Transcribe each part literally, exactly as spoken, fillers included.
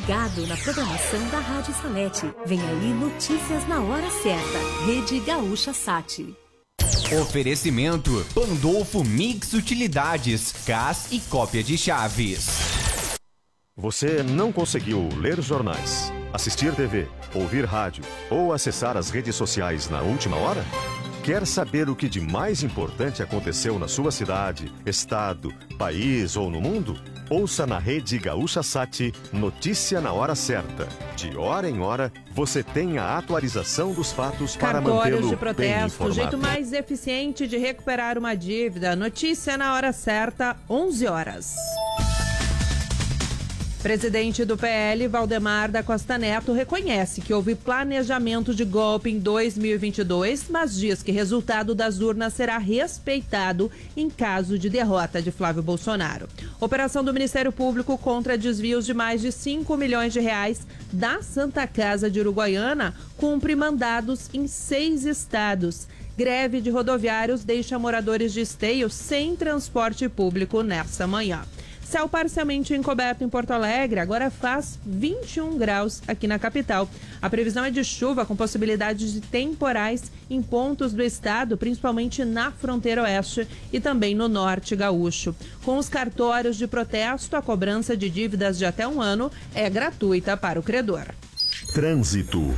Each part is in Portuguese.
ligado na programação da Rádio Salete. Vem aí notícias na hora certa. Rede Gaúcha Sat. Oferecimento Pandolfo Mix Utilidades, Cas e cópia de chaves. Você não conseguiu ler jornais, assistir T V, ouvir rádio ou acessar as redes sociais na última hora? Quer saber o que de mais importante aconteceu na sua cidade, estado, país ou no mundo? Ouça na Rede Gaúcha Sat Notícia na Hora Certa. De hora em hora, você tem a atualização dos fatos para mantê-lo bem informado. Cartórios de protesto, o jeito mais eficiente de recuperar uma dívida. Notícia na Hora Certa, onze horas. Presidente do P L, Valdemar da Costa Neto, reconhece que houve planejamento de golpe em dois mil e vinte e dois, mas diz que o resultado das urnas será respeitado em caso de derrota de Flávio Bolsonaro. Operação do Ministério Público contra desvios de mais de cinco milhões de reais da Santa Casa de Uruguaiana cumpre mandados em seis estados. Greve de rodoviários deixa moradores de Esteio sem transporte público nessa manhã. Céu parcialmente encoberto em Porto Alegre, agora faz vinte e um graus aqui na capital. A previsão é de chuva com possibilidade de temporais em pontos do estado, principalmente na fronteira oeste e também no norte gaúcho. Com os cartórios de protesto, a cobrança de dívidas de até um ano é gratuita para o credor. Trânsito.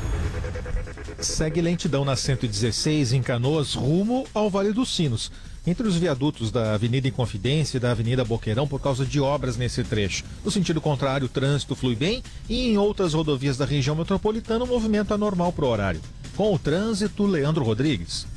Segue lentidão na cento e dezesseis em Canoas, rumo ao Vale dos Sinos, entre os viadutos da Avenida Inconfidência e da Avenida Boqueirão por causa de obras nesse trecho. No sentido contrário, o trânsito flui bem e em outras rodovias da região metropolitana o movimento é normal para o horário. Com o trânsito, Leandro Rodrigues.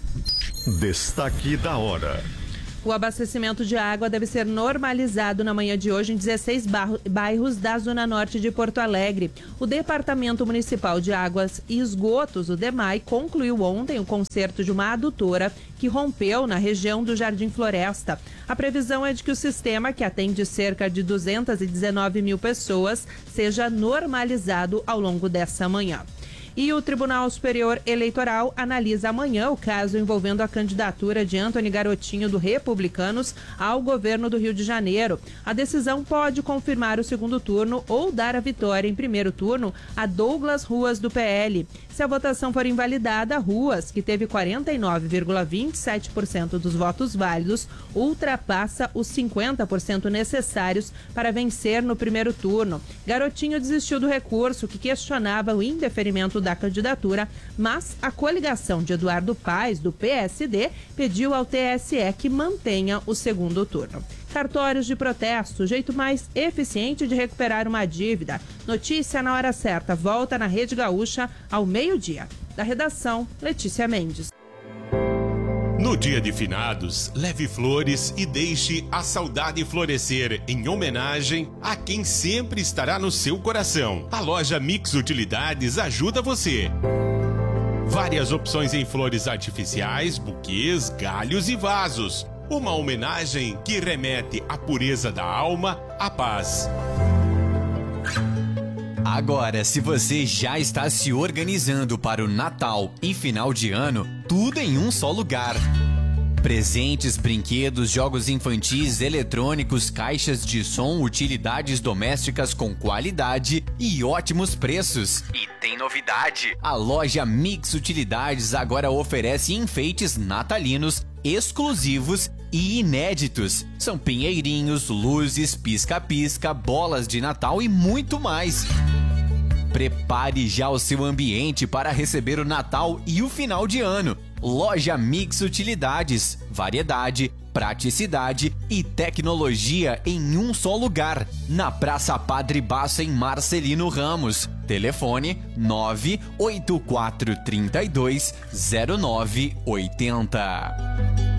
Destaque da hora. O abastecimento de água deve ser normalizado na manhã de hoje em dezesseis bairros da Zona Norte de Porto Alegre. O Departamento Municipal de Águas e Esgotos, o DEMAI, concluiu ontem o conserto de uma adutora que rompeu na região do Jardim Floresta. A previsão é de que o sistema, que atende cerca de duzentas e dezenove mil pessoas, seja normalizado ao longo dessa manhã. E o Tribunal Superior Eleitoral analisa amanhã o caso envolvendo a candidatura de Antony Garotinho do Republicanos ao governo do Rio de Janeiro. A decisão pode confirmar o segundo turno ou dar a vitória em primeiro turno a Douglas Ruas do P L. Se a votação for invalidada, Ruas, que teve quarenta e nove vírgula vinte e sete por cento dos votos válidos, ultrapassa os cinquenta por cento necessários para vencer no primeiro turno. Garotinho desistiu do recurso que questionava o indeferimento da candidatura, mas a coligação de Eduardo Paes, do P S D, pediu ao T S E que mantenha o segundo turno. Cartórios de protesto, o jeito mais eficiente de recuperar uma dívida. Notícia na hora certa, volta na Rede Gaúcha ao meio-dia. Da redação, Letícia Mendes. No dia de finados, leve flores e deixe a saudade florescer em homenagem a quem sempre estará no seu coração. A loja Mix Utilidades ajuda você. Várias opções em flores artificiais, buquês, galhos e vasos. Uma homenagem que remete à pureza da alma, à paz. Agora, se você já está se organizando para o Natal e final de ano, tudo em um só lugar. Presentes, brinquedos, jogos infantis, eletrônicos, caixas de som, utilidades domésticas com qualidade e ótimos preços. E tem novidade! A loja Mix Utilidades agora oferece enfeites natalinos exclusivos e inéditos. São pinheirinhos, luzes, pisca-pisca, bolas de Natal e muito mais. Prepare já o seu ambiente para receber o Natal e o final de ano. Loja Mix Utilidades, variedade, praticidade e tecnologia em um só lugar. Na Praça Padre Bassa, em Marcelino Ramos. Telefone nove oito quatro três dois zero nove oito zero.